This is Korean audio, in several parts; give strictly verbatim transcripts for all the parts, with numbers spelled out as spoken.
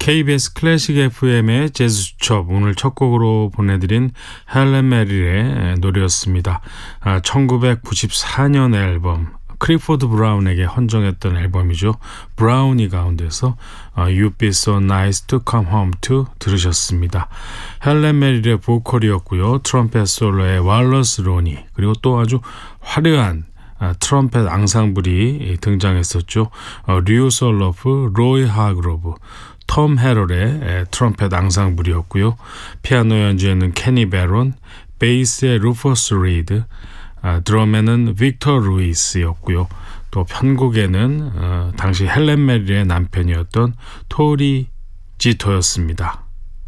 케이비에스 클래식 에프엠의 재즈 수첩, 오늘 첫 곡으로 보내드린 헬렌 메릴의 노래였습니다. 아, 천구백구십사 년의 앨범, 크리포드 브라운에게 헌정했던 앨범이죠. 브라우니 가운데서 You'd be so nice to come home to 들으셨습니다. 헬렌 메릴의 보컬이었고요. 트럼펫 솔로의 왈러스 로니, 그리고 또 아주 화려한 아, 트럼펫 앙상블이 등장했었죠. 어, 류 솔로프, 로이 하그로브, 톰 헤럴의 트럼펫 앙상블이었고요. 피아노 연주에는 케니 베론, 베이스의 루퍼스 리드, 아, 드럼에는 빅터 루이스였고요. 또 편곡에는 어, 당시 헬렌 메릴의 남편이었던 토리 지토였습니다.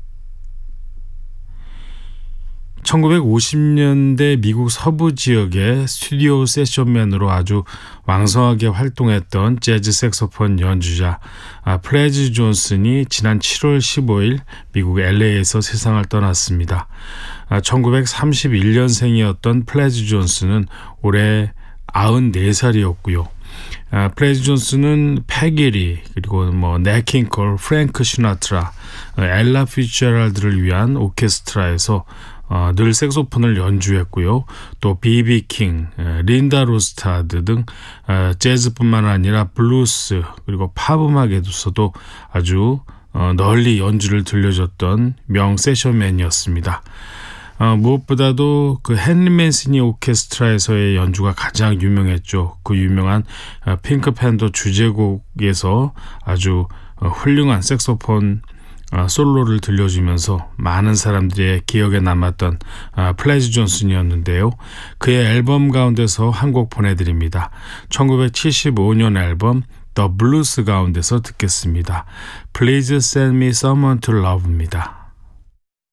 천구백오십 년대 미국 서부 지역의 스튜디오 세션맨으로 아주 왕성하게 활동했던 재즈 색소폰 연주자 아, 플레지 존슨이 지난 칠월 십오일 미국 엘에이에서 세상을 떠났습니다. 아, 천구백삼십일 년생이었던 플레지 존슨은 올해 아흔네 살이었고요. 아, 플레지 존슨은 패기리, 그리고 뭐 네킹콜, 프랭크 시나트라, 엘라 피츠제럴드를 위한 오케스트라에서 어, 늘 색소폰을 연주했고요. 또 비비 킹, 린다 로스타드 등 어, 재즈뿐만 아니라 블루스, 그리고 팝 음악에서도 아주 어, 널리 연주를 들려줬던 명 세션맨이었습니다. 어, 무엇보다도 그 헨리 맨시니 오케스트라에서의 연주가 가장 유명했죠. 그 유명한 어, 핑크팬더 주제곡에서 아주 어, 훌륭한 색소폰 어, 솔로를 들려주면서 많은 사람들의 기억에 남았던 어, 플레지 존슨이었는데요. 그의 앨범 가운데서 한 곡 보내드립니다. 천구백칠십오 년 앨범 The Blues 가운데서 듣겠습니다. Please Send Me Someone to Love입니다.